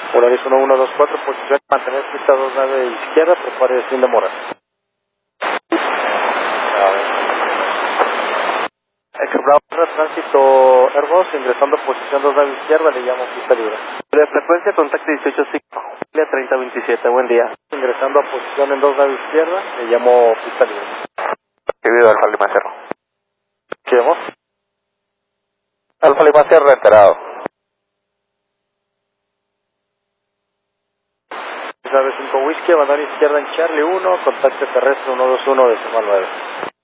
Polaris 1124, posición, mantener pista 29 izquierda, prepare sin demora. Bravo, tránsito Airbus, ingresando a posición 29 izquierda, le llamo pista libre. De frecuencia, contacto 185, 3027, buen día. Ingresando a posición en 29 izquierda, le llamo pista libre. Recibido Alfa Lima Cerro. ¿Qué vemos? Alfa Lima Cerro, enterado. Isabel 5 Whisky, bandera izquierda en Charlie 1, contacto terrestre 121 decimal 9.